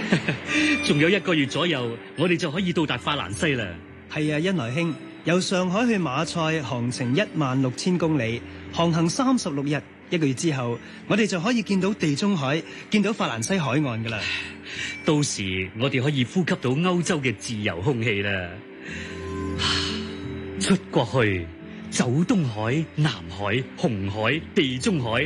仲有1個月左右，我哋就可以到達法蘭西啦。 係啊，恩來兄，由上海去馬賽航程16000公里，航行36日，1個月之後，我哋就可以見到地中海，見到法蘭西海岸噶啦。 到時我哋可以呼吸到歐洲嘅自由空氣啦。出國去，走東海、南海、紅海、地中海。